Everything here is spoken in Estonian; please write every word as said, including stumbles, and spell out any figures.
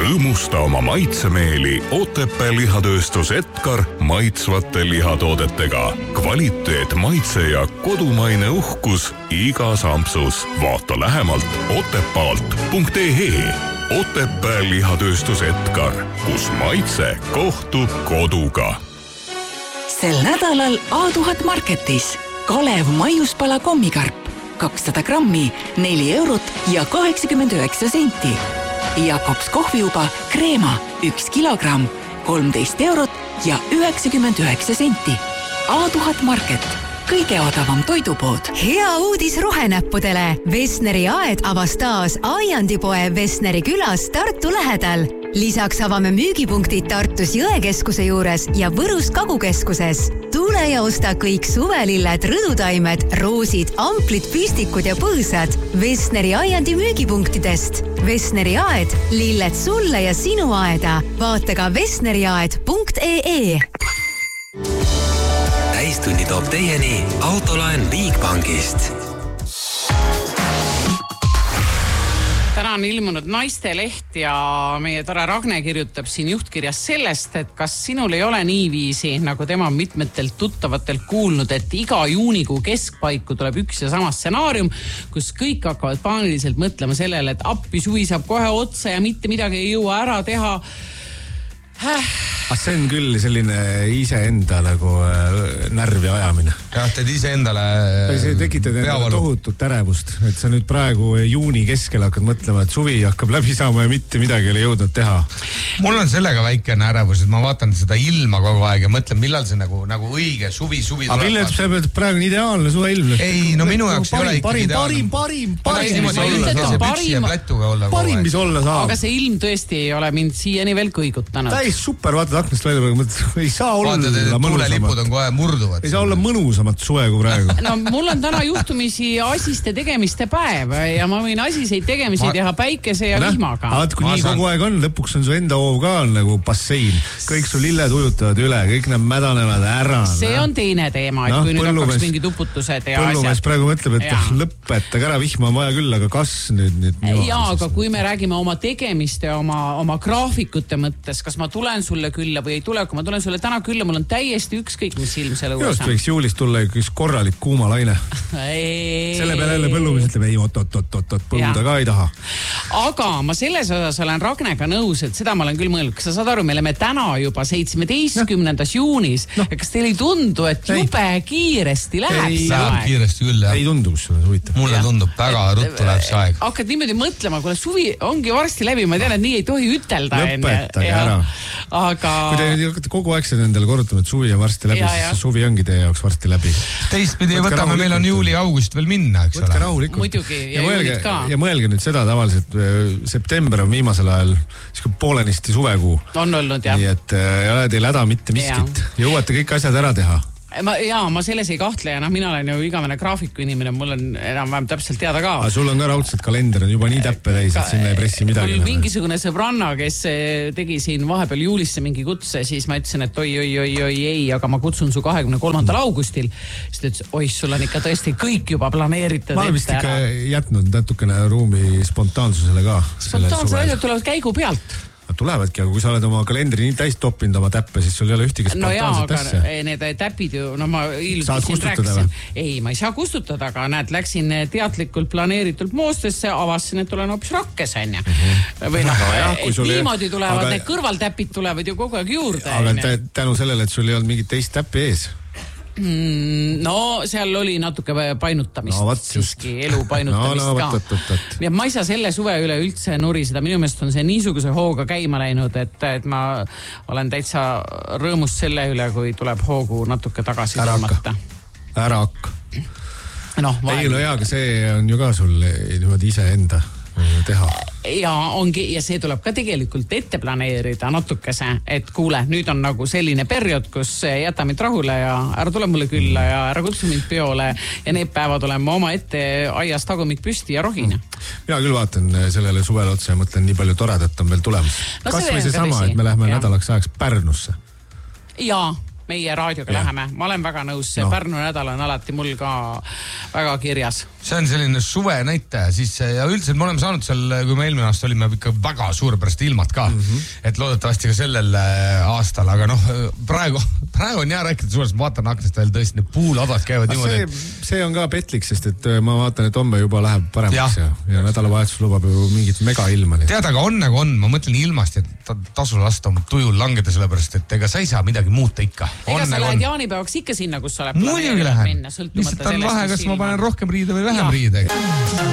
rõõmusta oma maitsemeeli Otepää lihatööstus Edgar maitsvate lihatoodetega. Kvaliteet, maitse ja kodumaine uhkus igas ampsus. Vaata lähemalt otepaalt punkt ee. Otepää lihatööstus Edgar, kus maitse kohtub koduga. Sel nädalal A tuhat Marketis Kalev maiuspala kommikarp kakssada grammi, neli eurot ja kaheksakümmend üheksa senti. Jakobs kohviuba kreema üks kilogramm, kolmteist eurot ja üheksakümmend üheksa senti. A tuhat Market. Kõige odavam toidupood. Hea uudis rohenäppudele. Vesneri aed avas taas Aiandipoe Vesneri külas Tartu lähedal. Lisaks avame müügipunktid Tartus Jõekeskuse juures ja Võrus Kagukeskuses. Tule ja osta kõik suvelilled, rõdutaimed, roosid, amplid, püstikud ja põõsad Vesneri Aiandi müügipunktidest. Vesneri aed, lilled sulle ja sinu aeda. Vaata ka vesneriaed punkt ee. Täistunni toob teieni autolaen Bigbankist. Täna on ilmunud naisteleht ja meie tore Ragne kirjutab siin juhtkirjas sellest, et kas sinul ei ole niiviisi, nagu tema mitmetelt tuttavatelt kuulnud, et iga juunikuu keskpaiku tuleb üks ja sama stsenaarium, kus kõik hakkavad paaniliselt mõtlema sellele, et appi suvi saab kohe otsa ja mitte midagi ei jõua ära teha. See on küll selline iseenda nagu närvi ajamine. Jah, teed iseendale see tekitad endale tohutut ärevust, et sa nüüd praegu juuni keskel hakkad mõtlema, et suvi hakkab läbi saama ja mitte midagi ei ole jõudnud teha. Mul on sellega väikene ärevus, et ma vaatan seda ilma kogu aeg ja mõtlen, millal see nagu, nagu õige suvi, suvi tuleb. Aga millal see peab praegu ideaalne suve ilm? Ei, no minu jaoks ei ole ikkagi ideaalne. Parim, parim, parim. Parim, mis olla saab. Aga see ilm tõesti ei ole mind siiani veel kõigutanud. Täis super, vaatad aknast välja praegu, mõtled, ei saa olla mõnusamat. On kohe murduvad. Ei saa olla mõnusamat suve kui praegu. No mul on täna juhtumisi asiste tegemiste päev ja ma võin asiseid tegemisi ma... teha päikese ja vihmaga. Vaat, kui ma nii saan... kogu aeg on, lõpuks on su enda hoov ka on nagu bassein. Kõik su lilled ujutavad üle, kõik nad mädanevad ära. See on teine teema, et no, kui nüüd hakkaks mingi tuputused ja põllumees asjad. Praegu mõtleb, et ja. lõpetage ära, vihma on vaja küll, aga kas nüüd... nüüd ja, aga kui me räägime oma tegemiste, oma, oma graafikute mõttes, kas ma tulen sulle külla või ei tule, kui ma tulen sulle täna külla, mul on täiesti ükskõik, mis ilm selle õues on. Just võiks juulist tulla üks korralik kuumalaine. Selle peale jälle põllumees ütleb, ei, oot, oot, oot, oot, oot, põuda ka ei taha. Aga ma selles osas olen Ragnega nõus, et seda ma olen küll mõelnud. Kas sa saad aru, me oleme täna juba seitsmeteistkümnendas no. juunis. No. Kas teil ei tundu, et ei. jube kiiresti läheb ei, see aeg? Kiiresti küll, jah. Ei tundu, kus sulle huvitab. Mulle ja. tundub, väga ruttu läheb see aeg. Hakkad niimoodi mõtlema, kui suvi ongi varsti läbi, ma tean, et nii ei tohi ütelda. Lõpetage ära. Aga... Kui te hakkate kogu aeg seda endale korrutama, et suvi on varsti läbi, ja, siis ja. suvi ongi teie jaoks varsti läbi. Teistpidi võtame, meil on juuli-august veel minna, eks Võtke ole. Rahulikult. Muidugi, ja, ja, mõelge, ka. ja mõelge nüüd seda tavaliselt, september on viimasel ajal poolenisti suvekuu. On olnud, jah. Nii et ei ole teil häda mitte miskit. Jõuate kõik asjad ära teha. Ma, jaa, ma selles ei kahtle ja noh, mina olen ju igavene graafiku inimene, mul on enam-vähem täpselt teada ka. Aga sul on ka raudselt kalender, on juba nii täppe täis, et sinna ei pressi midagi. Mul mingisugune sõbranna, kes tegi siin vahepeal juulisse mingi kutse, siis ma ütlesin, et oi, oi, oi, oi, ei, aga ma kutsun su kahekümne kolmandal augustil. Siis ta ütles, oi, sul on ikka tõesti kõik juba planeeritud. Ma olen vist ikka jätnud natukene ruumi spontaansusele ka. Spontaansusele asjad tulevad käigu pealt. Tulevadki, aga kui sa oled oma kalendri nii täis toppinud oma täppe, siis sul ei ole ühtegi spontaanset asja. No jaa, aga need täpid ju, no ma ilmselt siin rääkisin. Ei, ma ei saa kustutada, aga näed, läksin teadlikult planeeritult Moostesse, avasin, et tulen hoopis Rakkes, anja. Või noh, et niimoodi tulevad, aga... need kõrvaltäpid tulevad ju kogu aeg juurde. Aga tänu sellele, et sul ei olnud mingit teist täppi ees. No seal oli natuke painutamist, no, siiski elu painutamist no, no, ka. Võt, võt, võt. Ja ma ei saa selle suve üle üldse nuriseda, minu meelest on see niisuguse hooga käima läinud, et, et ma olen täitsa rõõmus selle üle, kui tuleb hoogu natuke tagasi tõmmata. Ära hakka. No, ei, no jaa, aga see on ju ka sul niimoodi ise enda teha. Ja, ongi, ja see tuleb ka tegelikult ette planeerida natukese, et kuule, nüüd on nagu selline periood, kus jäta mind rahule ja ära tule mulle külla ja ära kutsu mind peole ja need päevad olen ma oma ette aias tagumik püsti ja rohina. Mina küll vaatan sellele suvele otsa ja mõtlen, nii palju toredat on veel tulemas. No kas või see sama, et me lähme ja. nädalaks ajaks Pärnusse. Jaa. meie raadioga ja. läheme. Ma olen väga nõus, see no. Pärnu nädal on alati mul ka väga kirjas. See on selline suve näitaja, siis ja üldiselt me oleme saanud seal, kui me eelmine aasta olime ikka väga suurpärast ilmad ka, mm -hmm. et loodetavasti ka sellel aastal, aga noh, praegu, praegu on hea rääkida suurest, ma vaatan aknast veel tõesti, need puuladad käivad niimoodi. See, et... see on ka petlik, sest et ma vaatan, et homme juba läheb paremaks ja, ja, ja nädalavahetus lubab ju mingit mega ilma. Tead, aga on nagu on, ma mõtlen ilmast, et tasu lasta oma tujul langeda, sellepärast et ega sa ei saa midagi muuta ikka. Ega sa lähed jaanipäevaks ikka sinna, kus sa oled planeerinud minna, sõltumata sellest, kas ma panen rohkem riide või vähem riide.